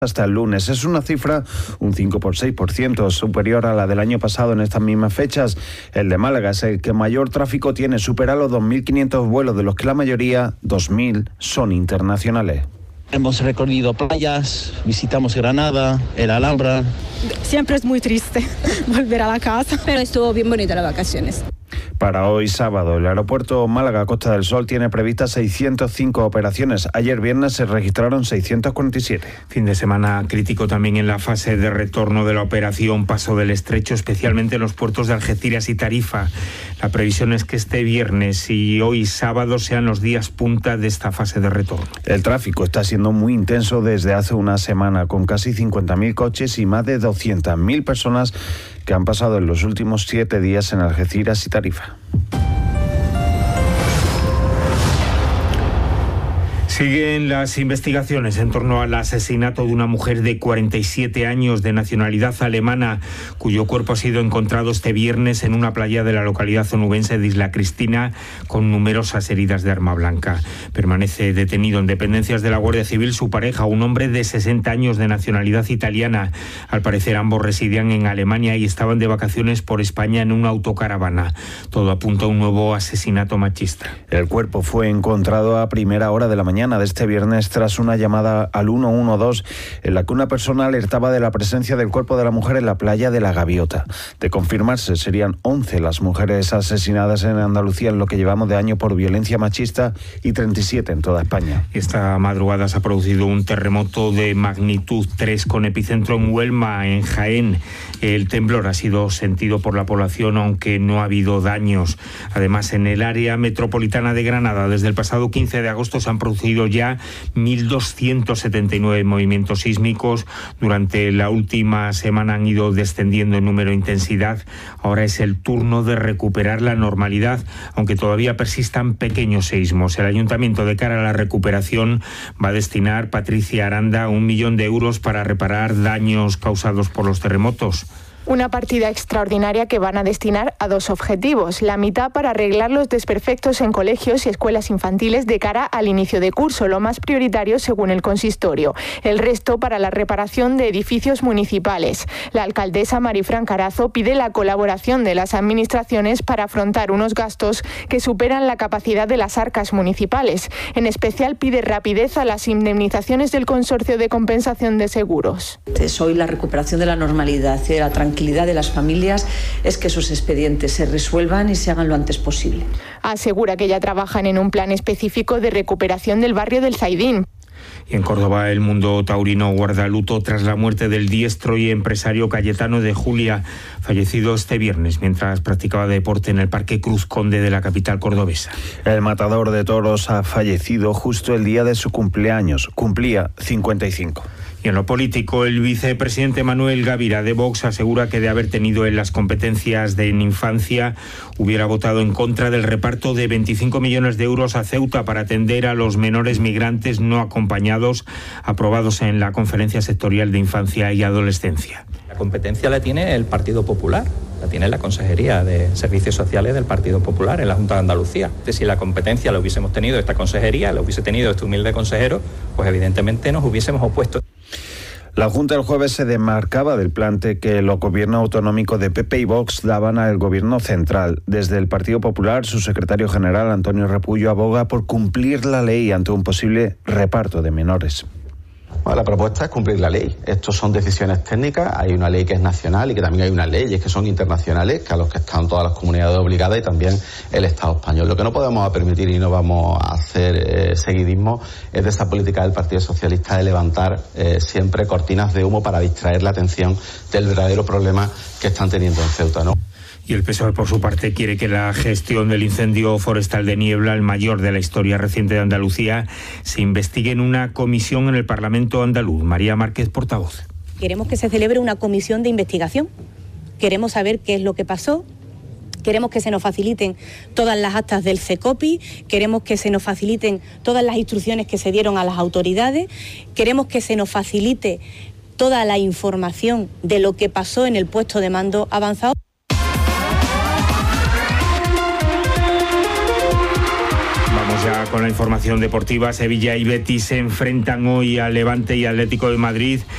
hasta el lunes. Es una cifra un 5,6% superior a la del año pasado en estas mismas fechas. El de Málaga es el que mayor tráfico tiene, supera los 2.500 vuelos, de los que la mayoría, 2.000, son internacionales. Hemos recorrido playas, visitamos Granada, el Alhambra. Siempre es muy triste volver a la casa, pero estuvo bien bonita las vacaciones. Para hoy sábado, el aeropuerto Málaga-Costa del Sol tiene previstas 605 operaciones. Ayer viernes se registraron 647. Fin de semana crítico también en la fase de retorno de la operación Paso del Estrecho, especialmente en los puertos de Algeciras y Tarifa. La previsión es que este viernes y hoy sábado sean los días punta de esta fase de retorno. El tráfico está siendo muy intenso desde hace una semana, con casi 50.000 coches y más de 200.000 personas que han pasado en los últimos 7 días en Algeciras y Tarifa. Siguen las investigaciones en torno al asesinato de una mujer de 47 años de nacionalidad alemana, cuyo cuerpo ha sido encontrado este viernes en una playa de la localidad onubense de Isla Cristina, con numerosas heridas de arma blanca. Permanece detenido en dependencias de la Guardia Civil su pareja, un hombre de 60 años de nacionalidad italiana. Al parecer ambos residían en Alemania y estaban de vacaciones por España en una autocaravana. Todo apunta a un nuevo asesinato machista. El cuerpo fue encontrado a primera hora de la mañana de este viernes tras una llamada al 112 en la que una persona alertaba de la presencia del cuerpo de la mujer en la playa de La Gaviota. De confirmarse, serían 11 las mujeres asesinadas en Andalucía en lo que llevamos de año por violencia machista y 37 en toda España. Esta madrugada se ha producido un terremoto de magnitud 3 con epicentro en Huelma, en Jaén. El temblor ha sido sentido por la población, aunque no ha habido daños. Además, en el área metropolitana de Granada, desde el pasado 15 de agosto se han producido ya 1.279 movimientos sísmicos. Durante la última semana han ido descendiendo en número e intensidad. Ahora es el turno de recuperar la normalidad, aunque todavía persistan pequeños seísmos. El Ayuntamiento, de cara a la recuperación, va a destinar, Patricia Aranda, 1 millón de euros para reparar daños causados por los terremotos. Una partida extraordinaria que van a destinar a 2 objetivos. La mitad para arreglar los desperfectos en colegios y escuelas infantiles de cara al inicio de curso, lo más prioritario según el consistorio. El resto para la reparación de edificios municipales. La alcaldesa Marifran Carazo pide la colaboración de las administraciones para afrontar unos gastos que superan la capacidad de las arcas municipales. En especial pide rapidez a las indemnizaciones del Consorcio de Compensación de Seguros. Hoy la recuperación de la normalidad y de la tranquilidad de las familias es que esos expedientes se resuelvan y se hagan lo antes posible. Asegura que ya trabajan en un plan específico de recuperación del barrio del Zaidín. Y en Córdoba, el mundo taurino guarda luto tras la muerte del diestro y empresario Cayetano de Julia, fallecido este viernes mientras practicaba deporte en el Parque Cruz Conde de la capital cordobesa. El matador de toros ha fallecido justo el día de su cumpleaños. Cumplía 55. Y en lo político, el vicepresidente Manuel Gavira de Vox asegura que de haber tenido en las competencias de infancia hubiera votado en contra del reparto de 25 millones de euros a Ceuta para atender a los menores migrantes no acompañados aprobados en la Conferencia Sectorial de Infancia y Adolescencia. La competencia la tiene el Partido Popular, la tiene la Consejería de Servicios Sociales del Partido Popular en la Junta de Andalucía. Si la competencia la hubiésemos tenido esta consejería, la hubiese tenido este humilde consejero, pues evidentemente nos hubiésemos opuesto. La Junta el jueves se desmarcaba del plante que los gobiernos autonómicos de PP y Vox daban al gobierno central. Desde el Partido Popular, su secretario general, Antonio Repullo, aboga por cumplir la ley ante un posible reparto de menores. Bueno, la propuesta es cumplir la ley. Estos son decisiones técnicas. Hay una ley que es nacional y que también hay unas leyes que son internacionales, que a los que están todas las comunidades obligadas y también el Estado español. Lo que no podemos permitir y no vamos a hacer seguidismo es de esa política del Partido Socialista de levantar siempre cortinas de humo para distraer la atención del verdadero problema que están teniendo en Ceuta, ¿no? Y el PSOE, por su parte, quiere que la gestión del incendio forestal de Niebla, el mayor de la historia reciente de Andalucía, se investigue en una comisión en el Parlamento andaluz. María Márquez, portavoz. Queremos que se celebre una comisión de investigación. Queremos saber qué es lo que pasó. Queremos que se nos faciliten todas las actas del CECOPI, queremos que se nos faciliten todas las instrucciones que se dieron a las autoridades, queremos que se nos facilite toda la información de lo que pasó en el puesto de mando avanzado. Ya con la información deportiva, Sevilla y Betis se enfrentan hoy al Levante y Atlético de Madrid.